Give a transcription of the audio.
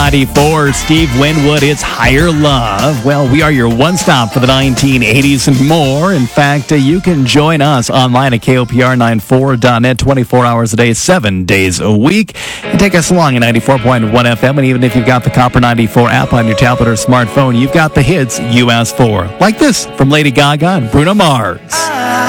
94, Steve Winwood, it's Higher Love. Well, we are your one-stop for the 1980s and more. In fact, you can join us online at KOPR94.net 24 hours a day, 7 days a week. And take us along at 94.1 FM. And even if you've got the Copper 94 app on your tablet or smartphone, you've got the hits you asked for. Like this from Lady Gaga and Bruno Mars.